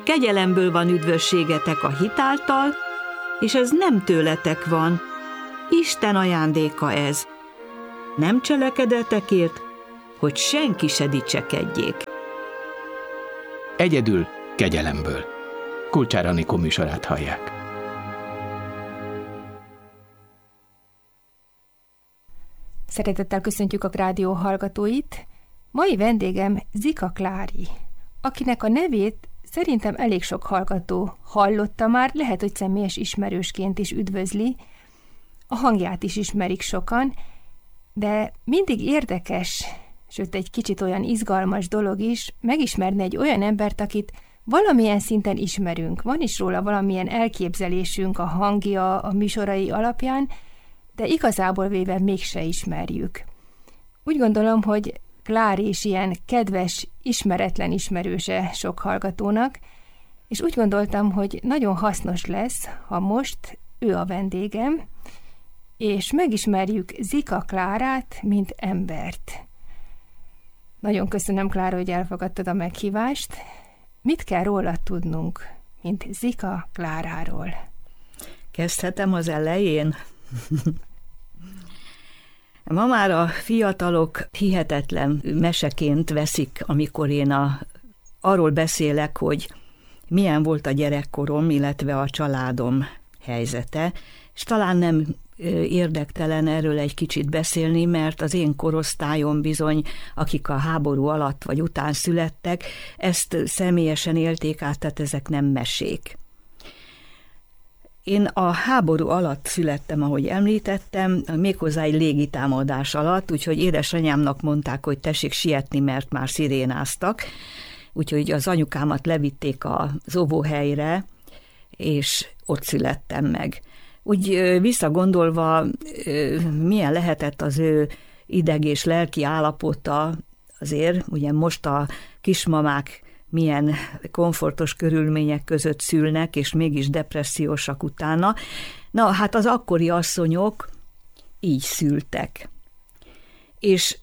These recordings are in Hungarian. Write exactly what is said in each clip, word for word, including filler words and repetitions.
kegyelemből van üdvösségetek a hit által, és ez nem tőletek van. Isten ajándéka ez. Nem cselekedetekért, hogy senki se dicsekedjék. Egyedül kegyelemből. Kulcsár Anikó műsorát hallják. Szeretettel köszöntjük a rádió hallgatóit. Mai vendégem Zika Klári, akinek a nevét szerintem elég sok hallgató hallotta már, lehet, hogy személyes ismerősként is üdvözli, a hangját is ismerik sokan, de mindig érdekes, sőt egy kicsit olyan izgalmas dolog is, megismerni egy olyan embert, akit valamilyen szinten ismerünk. Van is róla valamilyen elképzelésünk a hangja, a műsorai alapján, de igazából véve mégse ismerjük. Úgy gondolom, hogy Klári is ilyen kedves, ismeretlen ismerőse sok hallgatónak, és úgy gondoltam, hogy nagyon hasznos lesz, ha most ő a vendégem, és megismerjük Zika Klárát, mint embert. Nagyon köszönöm, Klára, hogy elfogadtad a meghívást. Mit kell róla tudnunk, mint Zika Kláráról? Kezdhetem az elején? Ma már a fiatalok hihetetlen meseként veszik, amikor én a, arról beszélek, hogy milyen volt a gyerekkorom, illetve a családom helyzete, és talán nem érdektelen erről egy kicsit beszélni, mert az én korosztályom bizony, akik a háború alatt vagy után születtek, ezt személyesen élték át, tehát ezek nem mesék. Én a háború alatt születtem, ahogy említettem, méghozzá egy légitámadás alatt, úgyhogy édesanyámnak mondták, hogy tessék sietni, mert már szirénáztak, úgyhogy az anyukámat levitték az óvóhelyre, és ott születtem meg. Úgy visszagondolva, milyen lehetett az ő ideg és lelki állapota, azért, ugye most a kismamák milyen komfortos körülmények között szülnek, és mégis depressziósak utána. Na, hát az akkori asszonyok így szültek. És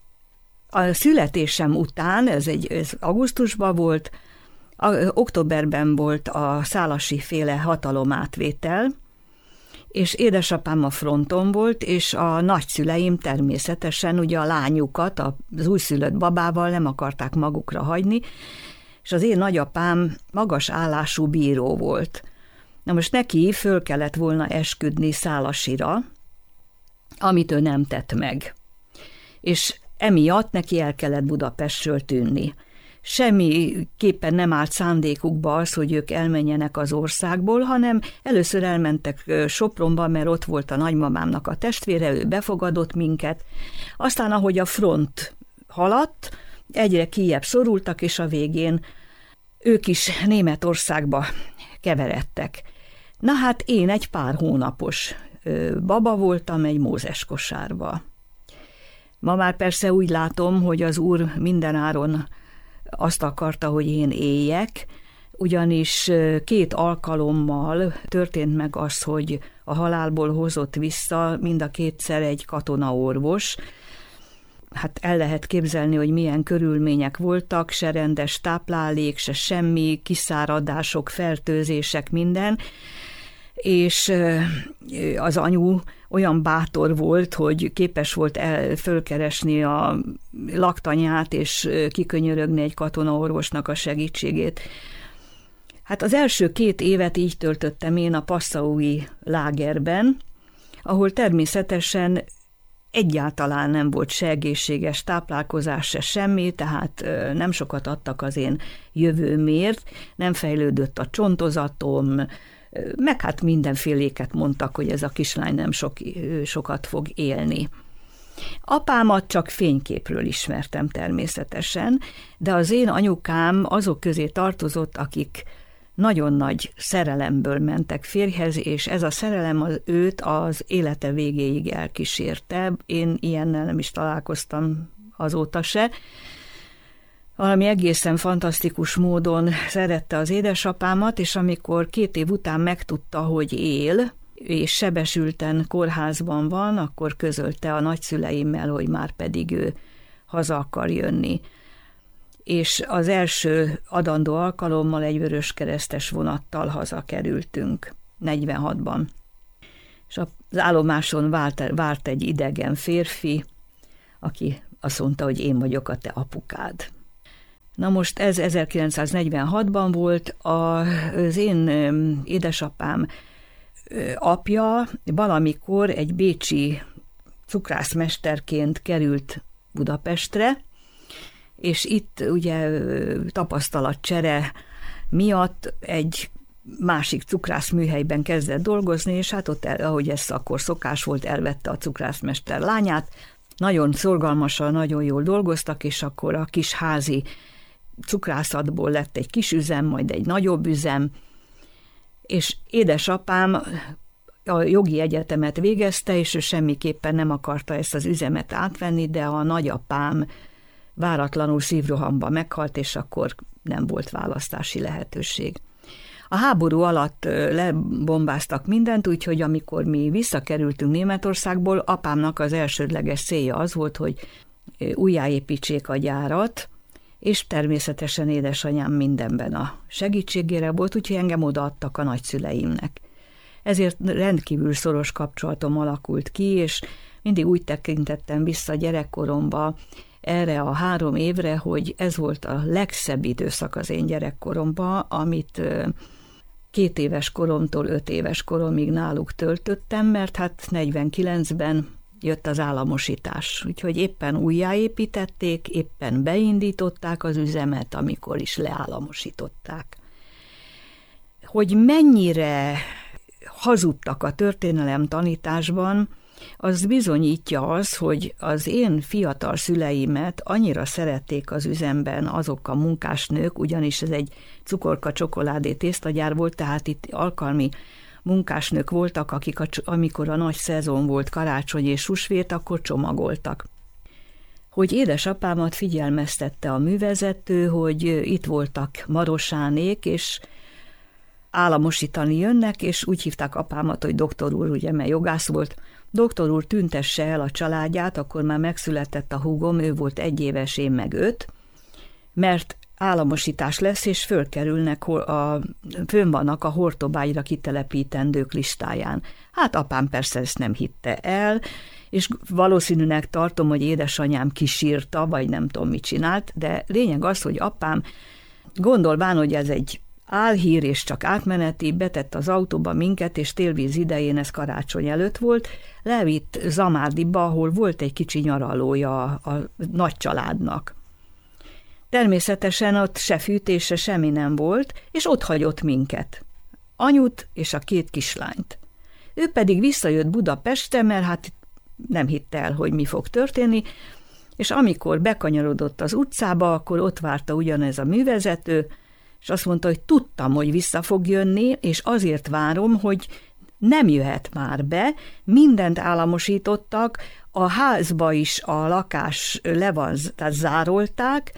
a születésem után, ez egy ez augusztusban volt, a, októberben volt a szálasi féle hatalomátvétel, és édesapám a fronton volt, és a nagyszüleim természetesen ugye a lányukat, az újszülött babával nem akarták magukra hagyni, és az én nagyapám magas állású bíró volt. Na most neki föl kellett volna esküdni Szálasira, amit ő nem tett meg. És emiatt neki el kellett Budapestről tűnni. Semmiképpen nem állt szándékukba az, hogy ők elmenjenek az országból, hanem először elmentek Sopronba, mert ott volt a nagymamámnak a testvére, ő befogadott minket. Aztán, ahogy a front haladt, egyre kijebb szorultak, és a végén ők is Németországba keveredtek. Na hát én egy pár hónapos baba voltam egy Mózes kosárba. Ma már persze úgy látom, hogy az Úr mindenáron azt akarta, hogy én éljek, ugyanis két alkalommal történt meg az, hogy a halálból hozott vissza mind a kétszer egy katonaorvos. Hát el lehet képzelni, hogy milyen körülmények voltak, se rendes táplálék, se semmi, kiszáradások, fertőzések, minden, és az anyu olyan bátor volt, hogy képes volt el, fölkeresni a laktanyát, és kikönyörögni egy katonaorvosnak a segítségét. Hát az első két évet így töltöttem én a passaui lágerben, ahol természetesen egyáltalán nem volt se egészséges táplálkozás, se semmi, tehát nem sokat adtak az én jövőmért, nem fejlődött a csontozatom, meg hát mindenféléket mondtak, hogy ez a kislány nem sok, sokat fog élni. Apámat csak fényképről ismertem természetesen, de az én anyukám azok közé tartozott, akik nagyon nagy szerelemből mentek férjhez, és ez a szerelem az őt az élete végéig elkísérte. Én ilyennel nem is találkoztam azóta se. Valami egészen fantasztikus módon szerette az édesapámat, és amikor két év után megtudta, hogy él, és sebesülten kórházban van, akkor közölte a nagyszüleimmel, hogy már pedig ő haza akar jönni. és az első adandó alkalommal egy vöröskeresztes vonattal hazakerültünk negyvenhatban. És az állomáson várt, várt egy idegen férfi, aki azt mondta, hogy én vagyok a te apukád. Na most ez ezerkilencszáznegyvenhatban volt, az én édesapám apja valamikor egy bécsi cukrászmesterként került Budapestre, és itt ugye tapasztalatcsere miatt egy másik cukrászműhelyben kezdett dolgozni, és hát ott, ahogy ez akkor szokás volt, elvette a cukrászmester lányát. Nagyon szorgalmasan, nagyon jól dolgoztak, és akkor a kis házi cukrászatból lett egy kis üzem, majd egy nagyobb üzem, és édesapám a jogi egyetemet végezte, és ő semmiképpen nem akarta ezt az üzemet átvenni, de a nagyapám váratlanul szívrohamba meghalt, és akkor nem volt választási lehetőség. A háború alatt lebombáztak mindent, úgyhogy amikor mi visszakerültünk Németországból, apámnak az elsődleges célja az volt, hogy újjáépítsék a gyárat, és természetesen édesanyám mindenben a segítségére volt, úgyhogy engem odaadtak a nagyszüleimnek. Ezért rendkívül szoros kapcsolatom alakult ki, és mindig úgy tekintettem vissza gyerekkoromba erre a három évre, hogy ez volt a legszebb időszak az én gyerekkoromban, amit két éves koromtól öt éves koromig náluk töltöttem, mert hát negyvenkilencben jött az államosítás. Úgyhogy éppen újjáépítették, éppen beindították az üzemet, amikor is leállamosították. Hogy mennyire hazudtak a történelem tanításban, az bizonyítja az, hogy az én fiatal szüleimet annyira szerették az üzemben azok a munkásnők, ugyanis ez egy cukorka-csokoládé tésztagyár volt, tehát itt alkalmi munkásnők voltak, akik a, amikor a nagy szezon volt, karácsony és húsvét, akkor csomagoltak. Hogy édesapámat figyelmeztette a művezető, hogy itt voltak Marosánék, és államosítani jönnek, és úgy hívták apámat, hogy doktor úr, ugye, mert jogász volt. Doktor úr, tüntesse el a családját, akkor már megszületett a húgom, ő volt egy éves, én meg öt, mert államosítás lesz, és fölkerülnek, a, fönn vannak a Hortobágyra kitelepítendők listáján. Hát apám persze ezt nem hitte el, és valószínűnek tartom, hogy édesanyám kisírta, vagy nem tudom, mit csinált, de lényeg az, hogy apám gondolván, hogy ez egy álhír és csak átmeneti, betett az autóba minket, és télvíz idején, ez karácsony előtt volt, levitt Zamárdiba, ahol volt egy kicsi nyaralója a, a nagy családnak. Természetesen ott se fűtés, se semmi nem volt, és ott hagyott minket. Anyut és a két kislányt. Ő pedig visszajött Budapestre, mert hát nem hitte el, hogy mi fog történni, és amikor bekanyarodott az utcába, akkor ott várta ugyanez a művezető, és azt mondta, hogy tudtam, hogy vissza fog jönni, és azért várom, hogy nem jöhet már be, mindent államosítottak, a házba is a lakás le van, tehát zárolták,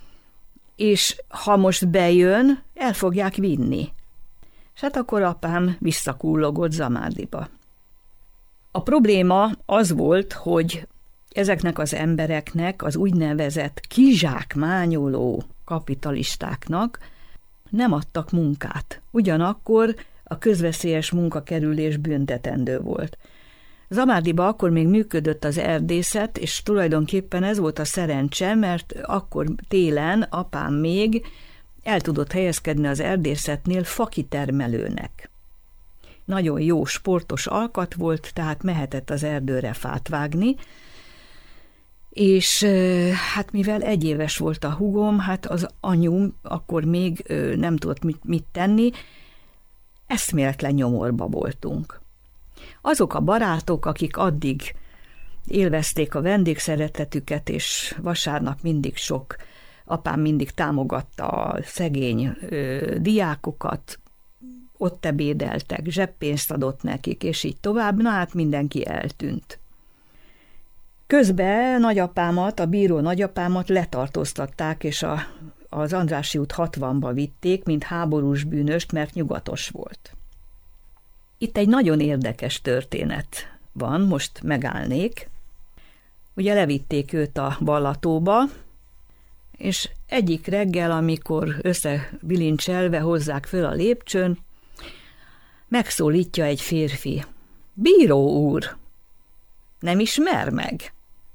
és ha most bejön, el fogják vinni. És hát akkor apám visszakullogott Zamárdiba. A probléma az volt, hogy ezeknek az embereknek, az úgynevezett kizsákmányoló kapitalistáknak nem adtak munkát. Ugyanakkor a közveszélyes munkakerülés büntetendő volt. Zamárdiba akkor még működött az erdészet, és tulajdonképpen ez volt a szerencse, mert akkor télen apám még el tudott helyezkedni az erdészetnél fakitermelőnek. Nagyon jó sportos alkat volt, tehát mehetett az erdőre fát vágni, és hát mivel egy éves volt a húgom, hát az anyum akkor még nem tudott mit, mit tenni, eszméletlen nyomorba voltunk. Azok a barátok, akik addig élvezték a vendégszeretetüket, és vasárnap mindig sok, apám mindig támogatta a szegény ö, diákokat, ott ebédeltek, zseppénzt adott nekik, és így tovább, na hát mindenki eltűnt. Közben nagyapámat, a bíró nagyapámat letartóztatták, és a, az Andrássy út hatvanba vitték, mint háborús bűnöst, mert nyugatos volt. Itt egy nagyon érdekes történet van, most megállnék. Ugye levitték őt a Ballatóba, és egyik reggel, amikor összebilincselve hozzák föl a lépcsőn, megszólítja egy férfi. Bíró úr, nem ismer meg?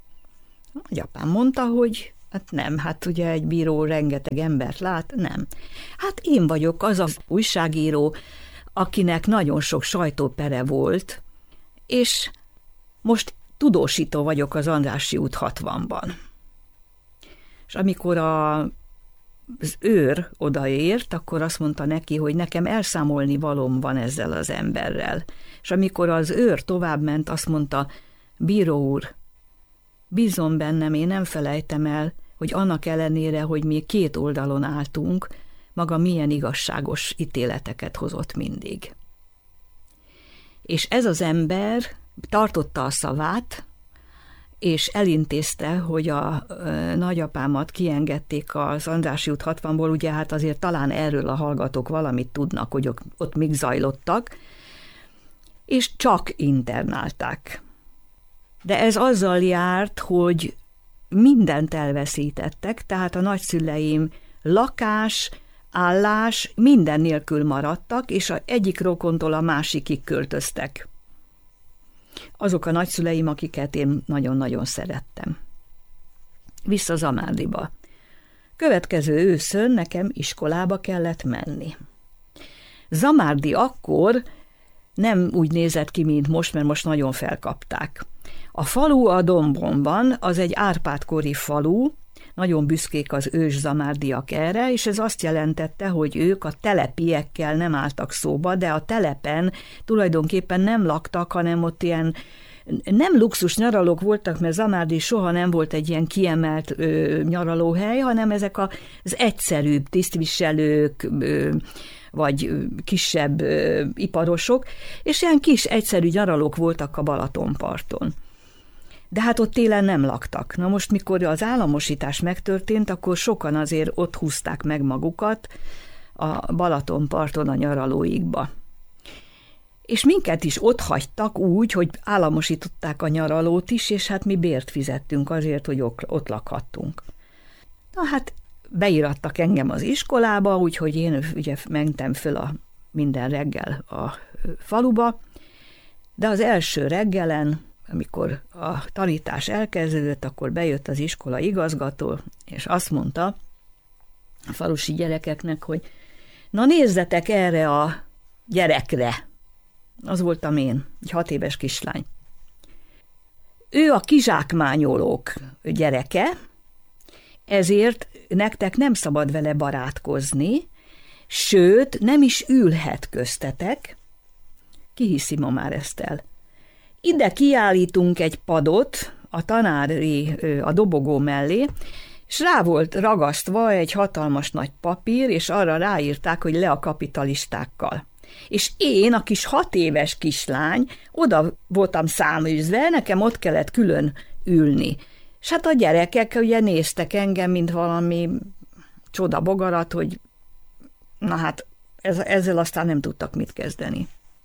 A apám mondta, hogy hát nem, hát ugye egy bíró rengeteg embert lát, nem. Hát én vagyok az az újságíró, akinek nagyon sok sajtópere volt, és most tudósító vagyok az Andrássy út hatvanban. És amikor a, az őr odaért, akkor azt mondta neki, hogy nekem elszámolni valóm van ezzel az emberrel. És amikor az őr továbbment, azt mondta, bíró úr, bízom bennem, én nem felejtem el, hogy annak ellenére, hogy mi két oldalon álltunk, maga milyen igazságos ítéleteket hozott mindig. És ez az ember tartotta a szavát, és elintézte, hogy a nagyapámat kiengedték az Andrássy út hatvanból, ugye hát azért talán erről a hallgatók valamit tudnak, hogy ott még zajlottak, és csak internálták. De ez azzal járt, hogy mindent elveszítettek, tehát a nagyszüleim lakás, állás minden nélkül maradtak, és a egyik rokontól a másikig költöztek. Azok a nagyszüleim, akiket én nagyon-nagyon szerettem. Vissza Zamárdiba. Következő őszön nekem iskolába kellett menni. Zamárdi akkor nem úgy nézett ki, mint most, mert most nagyon felkapták. A falu a dombon van, az egy Árpád-kori falu, nagyon büszkék az ős zamárdiak erre, és ez azt jelentette, hogy ők a telepiekkel nem álltak szóba, de a telepen tulajdonképpen nem laktak, hanem ott ilyen nem luxus nyaralók voltak, mert Zamárdi soha nem volt egy ilyen kiemelt ö, nyaralóhely, hanem ezek az egyszerűbb tisztviselők, ö, vagy kisebb ö, iparosok, és ilyen kis egyszerű nyaralók voltak a Balatonparton. De hát ott télen nem laktak. Na most, mikor az államosítás megtörtént, akkor sokan azért ott húzták meg magukat a Balatonparton a nyaralóikba. És minket is ott hagytak úgy, hogy államosították a nyaralót is, és hát mi bért fizettünk azért, hogy ott lakhattunk. Na hát beírattak engem az iskolába, úgyhogy én ugye mentem föl a minden reggel a faluba, de az első reggelen, amikor a tanítás elkezdődött, akkor bejött az iskola igazgató, és azt mondta a falusi gyerekeknek, hogy na nézzetek erre a gyerekre. Az voltam én, egy hat éves kislány. Ő a kizsákmányolók gyereke, ezért nektek nem szabad vele barátkozni, sőt, nem is ülhet köztetek. Ki hiszi ma már ezt el? Ide kiállítunk egy padot a tanári, a dobogó mellé, és rá volt ragasztva egy hatalmas nagy papír, és arra ráírták, hogy le a kapitalistákkal. És én, a kis hat éves kislány, oda voltam száműzve, nekem ott kellett külön ülni. És hát a gyerekek ugye néztek engem, mint valami csodabogarat, hogy na hát ezzel aztán nem tudtak mit kezdeni.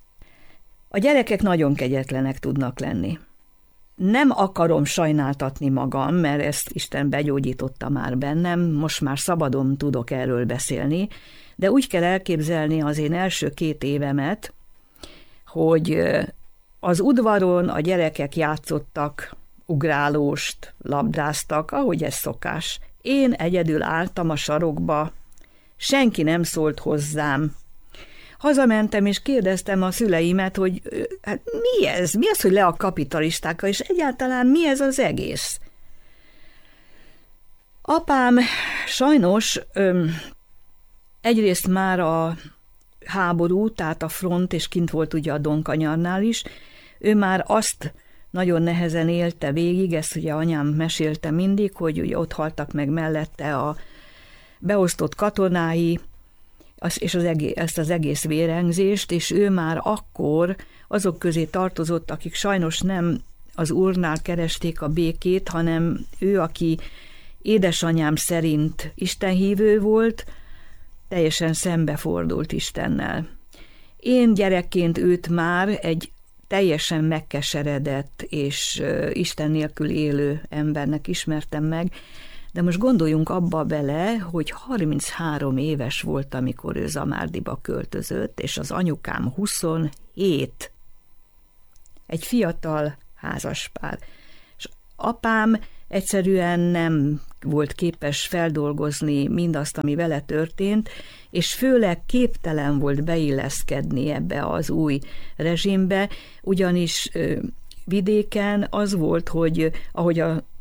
A gyerekek nagyon kegyetlenek tudnak lenni. Nem akarom sajnáltatni magam, mert ezt Isten begyógyította már bennem, most már szabadon tudok erről beszélni, de úgy kell elképzelni az én első két évemet, hogy az udvaron a gyerekek játszottak, ugrálóst, labdáztak, ahogy ez szokás. Én egyedül álltam a sarokba, senki nem szólt hozzám. Hazamentem, és kérdeztem a szüleimet, hogy hát mi ez? Mi az, hogy le a kapitalistákkal, és egyáltalán mi ez az egész? Apám sajnos öm, egyrészt már a háború, tehát a front, és kint volt ugye a Donkanyarnál is, ő már azt nagyon nehezen élte végig, ezt ugye anyám mesélte mindig, hogy ugye ott haltak meg mellette a beosztott katonái, és az egész, ezt az egész vérengzést, és ő már akkor azok közé tartozott, akik sajnos nem az urnál keresték a békét, hanem ő, aki édesanyám szerint istenhívő volt, teljesen szembefordult Istennel. Én gyerekként őt már egy teljesen megkeseredett és Isten nélkül élő embernek ismertem meg, De most gondoljunk abba bele, hogy harminchárom éves volt, amikor ő Zamárdiba költözött, és az anyukám huszonhét. Egy fiatal házaspár. És apám egyszerűen nem volt képes feldolgozni mindazt, ami vele történt, és főleg képtelen volt beilleszkedni ebbe az új rezsimbe, ugyanis vidéken az volt, hogy ahogy a